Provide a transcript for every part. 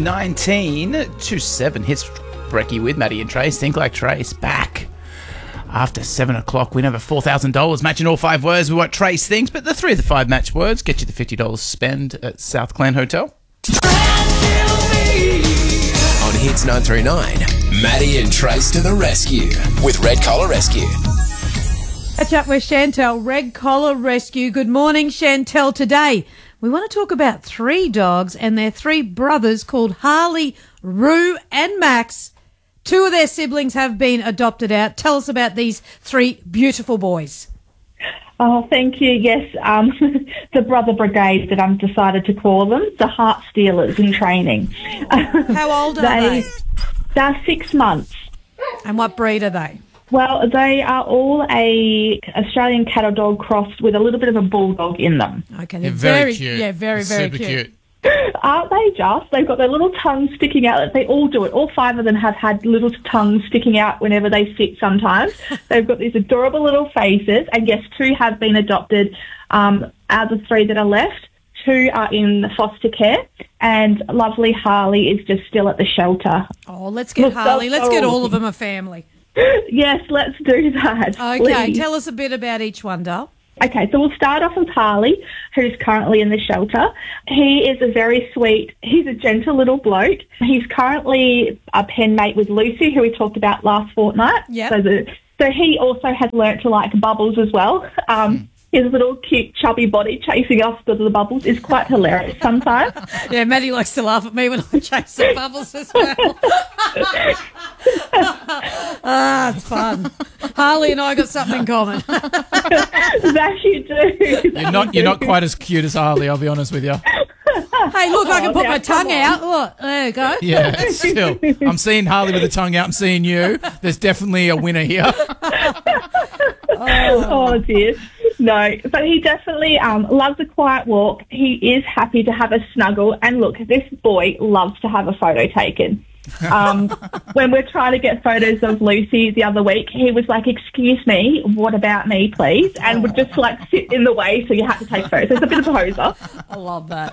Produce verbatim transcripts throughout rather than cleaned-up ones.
nineteen to seven hits Brekkie with Maddie and Trace. Think Like Trace back after seven o'clock. Win over four thousand dollars. Matching all five words with what Trace thinks, but the three of the five match words get you the fifty dollars spend at South Clan Hotel. On Hits nine three nine, Maddie and Trace to the rescue with Red Collar Rescue. Catch up with Chantel, Red Collar Rescue. Good morning, Chantel. Today, we want to talk about three dogs and their three brothers called Harley, Roo and Max. Two of their siblings have been adopted out. Tell us about these three beautiful boys. Oh, thank you. Yes, um, the Brother Brigade that I've decided to call them, the Heart Stealers in training. How old are they? they? They're six months. And what breed are they? Well, they are all a Australian cattle dog crossed with a little bit of a bulldog in them. Okay, they're very, very cute. Yeah, very, They're very super cute. cute. Aren't they just? They've got their little tongues sticking out. They all do it. All five of them have had little tongues sticking out whenever they sit sometimes. They've got these adorable little faces. And yes, two have been adopted. Um, out of the three that are left, two are in foster care. And lovely Harley is just still at the shelter. Oh, let's get Look, Harley. Let's oh. get all of them a family. Yes, let's do that. Okay, please. tell us a bit about each one, Dal. Okay, so we'll start off with Harley, who's currently in the shelter. He is a very sweet, he's a gentle little bloke. He's currently a pen mate with Lucy, who we talked about last fortnight. Yep. So, the, so he also has learnt to like Bubbles as well. Um, his little cute chubby body chasing after the Bubbles is quite hilarious sometimes. Yeah, Maddie likes to laugh at me when I chase the Bubbles as well. Ah, it's fun. Harley and I got something in common. That you do. You're not, you're not quite as cute as Harley, I'll be honest with you. Hey, look, I can Oh, put now, my come tongue on. out. Look, there you go. Yeah, still. I'm seeing Harley with the tongue out. I'm seeing you. There's definitely a winner here. Oh, dear. No, but he definitely um, loves a quiet walk. He is happy to have a snuggle. And look, this boy loves to have a photo taken. Um, when we're trying to get photos of Lucy the other week, he was like, excuse me, what about me, please? And would just like sit in the way, so you have to take photos. It's a bit of a poser. I love that.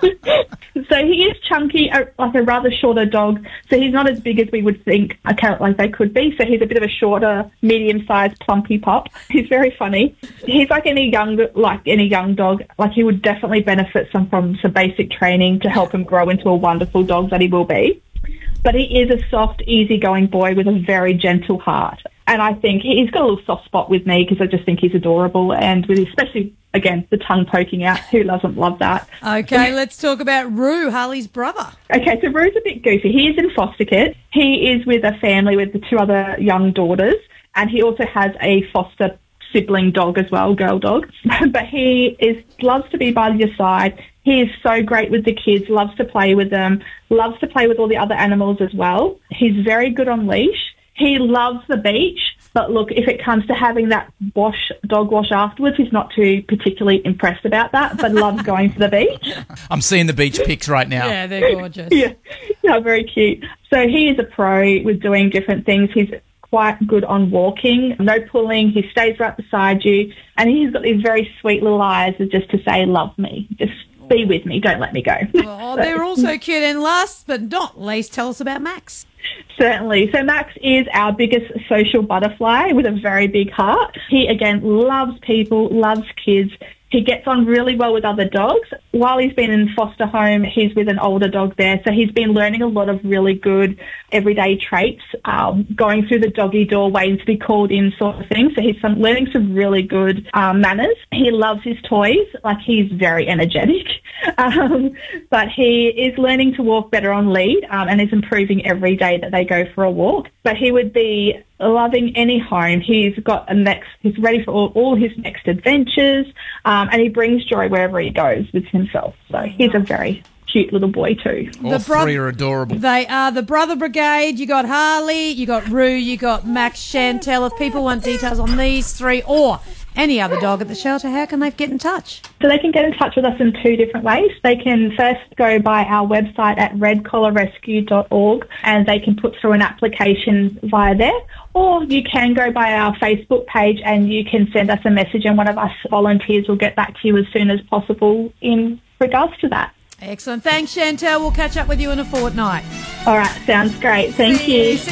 So he is chunky, a, like a rather shorter dog. So he's not as big as we would think a cat like they could be. So he's a bit of a shorter, medium-sized, plumpy pup. He's very funny. He's like any young, like any young dog. Like he would definitely benefit some from some basic training to help him grow into a wonderful dog that he will be. But he is a soft, easygoing boy with a very gentle heart. And I think he's got a little soft spot with me because I just think he's adorable. And with especially, again, the tongue poking out. Who doesn't love that? Okay, let's talk about Roo, Harley's brother. Okay, so Roo's a bit goofy. He is in foster care. He is with a family with the two other young daughters. And he also has a foster sibling dog as well, girl dog. But he is loves to be by your side. He is so great with the kids, loves to play with them, loves to play with all the other animals as well. He's very good on leash. He loves the beach, but look, if it comes to having that wash, dog wash afterwards, he's not too particularly impressed about that, but loves going to the beach. I'm seeing the beach pics right now. Yeah, they're gorgeous. Yeah, yeah, very cute. So he is a pro with doing different things. He's quite good on walking, no pulling. He stays right beside you, and he's got these very sweet little eyes as just to say, love me, just be with me, don't let me go. Oh, they're all so cute. And last but not least, tell us about Max. Certainly. So Max is our biggest social butterfly with a very big heart. He, again, loves people, loves kids. He gets on really well with other dogs. While he's been in foster home, he's with an older dog there. So he's been learning a lot of really good everyday traits, um, going through the doggy door, waiting to be called in sort of thing. So he's some, learning some really good um, manners. He loves his toys. Like, he's very energetic. Um, but he is learning to walk better on lead um, and is improving every day that they go for a walk. But he would be loving any home. He's got a next, he's ready for all, all his next adventures, um, and he brings joy wherever he goes with himself. So he's a very cute little boy too. All The bro- three are adorable. They are the Brother Brigade. You got Harley, you got Roo, you got Max, Chantel. If people want details on these three or any other dog at the shelter, how can they get in touch? So they can get in touch with us in two different ways. They can first go by our website at red collar rescue dot org and they can put through an application via there, or you can go by our Facebook page and you can send us a message and one of us volunteers will get back to you as soon as possible in regards to that. Excellent. Thanks, Chantel. We'll catch up with you in a fortnight. All right, sounds great. Thank See you. See